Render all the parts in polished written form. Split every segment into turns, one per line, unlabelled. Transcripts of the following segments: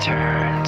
turns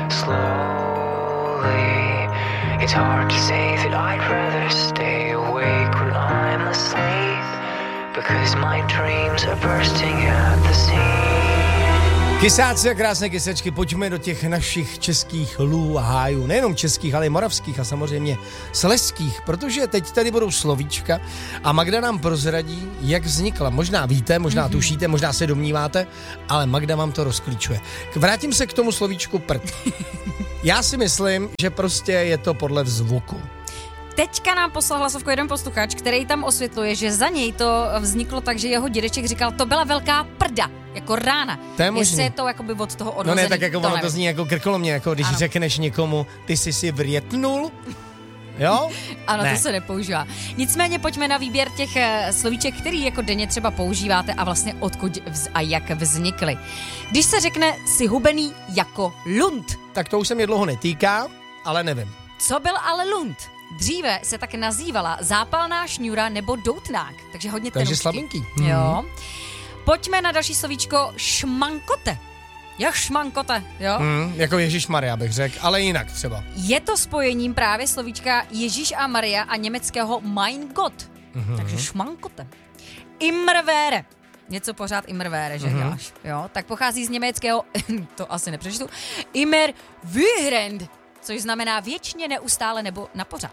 slowly. It's hard to say that I'd rather stay awake when I'm asleep, because my dreams are bursting at the seams.
Kysáci a krásné kysečky, pojďme do těch našich českých lů a hájů. Nejenom českých, ale i moravských a samozřejmě slezských, protože teď tady budou slovíčka a Magda nám prozradí, jak vznikla. Možná víte, možná tušíte, možná se domníváte, ale Magda vám to rozklíčuje. Vrátím se k tomu slovíčku prd. Já si myslím, že prostě je to podle zvuku.
Teďka nám poslal hlasovku jeden posluchač, který tam osvětluje, že za něj to vzniklo tak, že jeho dědeček říkal, to byla velká prda, jako rána.
To je možný.
Jestli je to jakoby od toho odvozený.
No ne, tak jako ono
nevím.
to zní jako krkolomně, jako když řekneš někomu, ty jsi si vrětnul, jo?
Ano,
ne.
To se nepoužívá. Nicméně pojďme na výběr těch slovíček, který jako denně třeba používáte a vlastně odkud a jak vznikly. Když se řekne si hubený jako lund.
Tak to už se mě dlouho netýká, ale nevím.
Co byl ale lund? Dříve se tak nazývala zápalná šňůra nebo doutnák, takže hodně
Takže
tenučky.
slabinký.
Jo. Pojďme na další slovíčko šmankote. Jak šmankote, jo?
Jako Ježišmarja bych řekl, ale jinak třeba.
Je to spojením právě slovíčka Ježíš a Maria a německého Mein Gott. Takže šmankote. Immerwähre. Něco pořád immerwähre, že děláš, jo? Tak pochází z německého, to asi nepřečtu, Immerwährend, což znamená věčně, neustále nebo na pořád.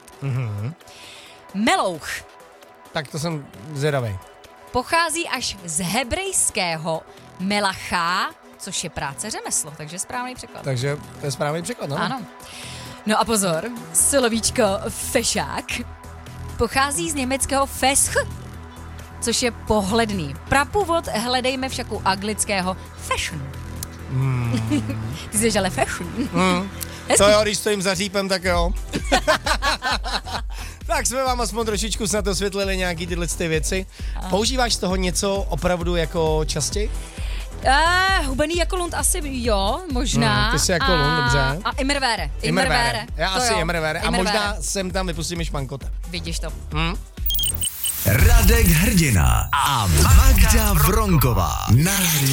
Melouch.
Tak to jsem zvědavej.
Pochází až z hebrejského melachá, což je práce řemeslo, takže správný překlad.
Takže to je správný překlad, no?
Ano. No a pozor, slovíčko fešák pochází z německého fesch, což je pohledný. Prapůvod hledejme však u anglického fashion. Ty jsi ale fashion.
To jo, když stojím za řípem, tak jo. Tak jsme vám aspoň trošičku snad osvětlili nějaký tyhle ty věci. Používáš z toho něco opravdu jako častěji?
Hubený jako lund asi jo, možná.
Ty jsi jako lund, dobře.
A immerwähre.
Já
To
asi
jo.
immerwähre. A možná sem tam vypustím i šmankota.
Vidíš to.
Radek Hrdina a Magda Vronková.